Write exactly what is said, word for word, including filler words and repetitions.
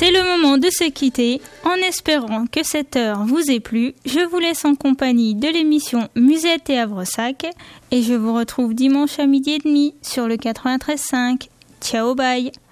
C'est le moment de se quitter. En espérant que cette heure vous ait plu, je vous laisse en compagnie de l'émission Musette et Havresac et je vous retrouve dimanche à midi et demi sur le quatre-vingt-treize virgule cinq. Ciao, bye!